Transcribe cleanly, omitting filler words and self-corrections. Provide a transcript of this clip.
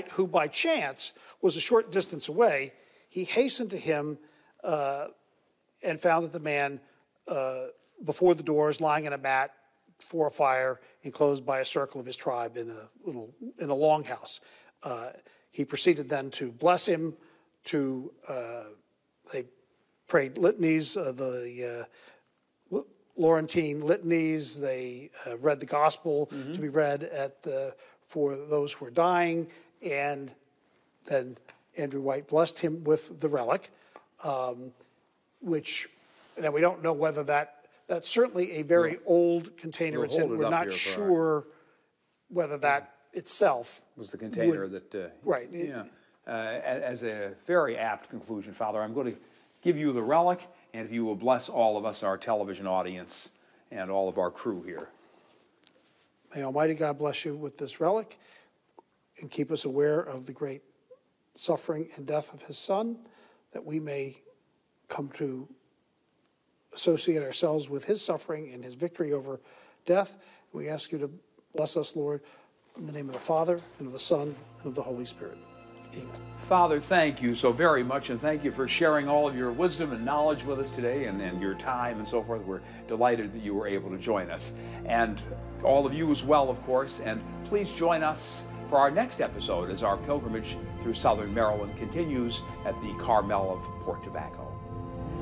knight, who by chance was a short distance away, he hastened to him and found that the man before the doors, lying in a mat before a fire, enclosed by a circle of his tribe in a longhouse. He proceeded then to bless him. They prayed litanies, the Laurentine litanies. They read the gospel to be read for those who were dying, and then Andrew White blessed him with the relic, which now we don't know whether that's certainly a very old container. We're not sure whether that itself was the container right. Yeah. As a very apt conclusion, Father, I'm going to give you the relic, and if you will bless all of us, our television audience, and all of our crew here. May Almighty God bless you with this relic and keep us aware of the great suffering and death of his Son, that we may come to associate ourselves with his suffering and his victory over death. We ask you to bless us, Lord, in the name of the Father, and of the Son, and of the Holy Spirit. Amen. Father, thank you so very much, and thank you for sharing all of your wisdom and knowledge with us today, and your time and so forth. We're delighted that you were able to join us. And all of you as well, of course, and please join us for our next episode as our pilgrimage through southern Maryland continues at the Carmel of Port Tobacco.